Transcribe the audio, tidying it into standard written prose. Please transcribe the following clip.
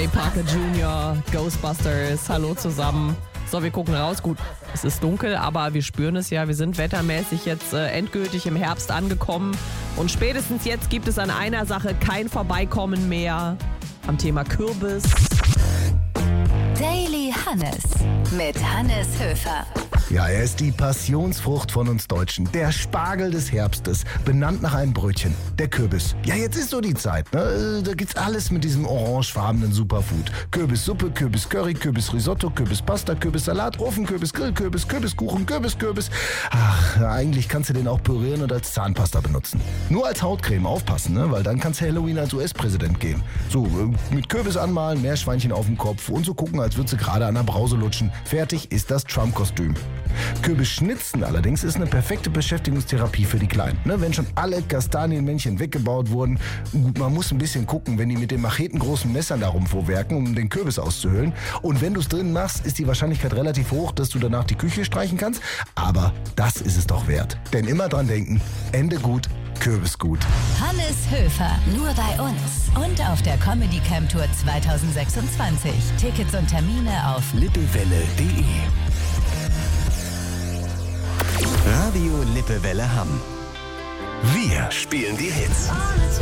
Trey Parker Jr., Ghostbusters, hallo zusammen. So, wir gucken raus. Gut, es ist dunkel, aber wir spüren es ja. Wir sind wettermäßig jetzt endgültig im Herbst angekommen. Und spätestens jetzt gibt es an einer Sache kein Vorbeikommen mehr. Am Thema Kürbis. Daily Hannes mit Hannes Höfer. Ja, er ist die Passionsfrucht von uns Deutschen. Der Spargel des Herbstes, benannt nach einem Brötchen. Der Kürbis. Ja, jetzt ist so die Zeit, ne? Da gibt's alles mit diesem orangefarbenen Superfood. Kürbissuppe, Kürbiscurry, Kürbisrisotto, Kürbispasta, Kürbissalat, Ofenkürbis, Grillkürbis, Kürbiskuchen, Kürbis. Ach, eigentlich kannst du den auch pürieren und als Zahnpasta benutzen. Nur als Hautcreme aufpassen, ne? Weil dann kannst du Halloween als US-Präsident gehen. So, mit Kürbis anmalen, Meerschweinchen auf dem Kopf und so gucken, als würdest du gerade an der Brause lutschen. Fertig ist das Trump-Kostüm. Kürbisschnitzen allerdings ist eine perfekte Beschäftigungstherapie für die Kleinen. Ne, wenn schon alle Kastanienmännchen weggebaut wurden, gut, man muss ein bisschen gucken, wenn die mit den machetengroßen Messern da rumvorwerken, um den Kürbis auszuhöhlen. Und wenn du es drin machst, ist die Wahrscheinlichkeit relativ hoch, dass du danach die Küche streichen kannst. Aber das ist es doch wert. Denn immer dran denken, Ende gut, Kürbis gut. Hannes Höfer, nur bei uns. Und auf der Comedy Camp Tour 2026. Tickets und Termine auf lippewelle.de. Radio Lippewelle Hamm. Wir spielen die Hits.